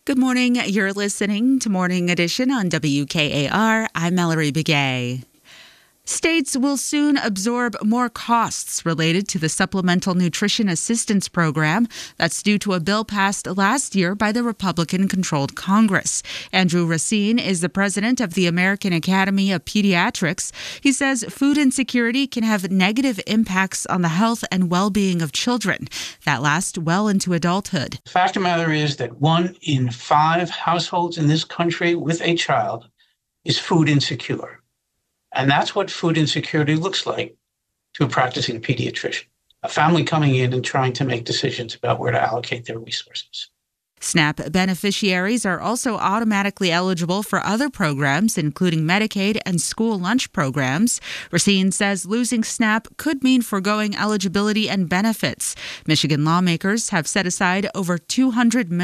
Good morning. You're listening to Morning Edition on WKAR. I'm Mallory Begay. States will soon absorb more costs related to the Supplemental Nutrition Assistance Program. That's due to a bill passed last year by the Republican-controlled Congress. Andrew Racine is the president of the American Academy of Pediatrics. He says food insecurity can have negative impacts on the health and well-being of children that last well into adulthood. The fact of the matter is that 1 in 5 households in this country with a child is food insecure. And that's what food insecurity looks like to a practicing pediatrician, a family coming in and trying to make decisions about where to allocate their resources. SNAP beneficiaries are also automatically eligible for other programs, including Medicaid and school lunch programs. Racine says losing SNAP could mean foregoing eligibility and benefits. Michigan lawmakers have set aside over $200 million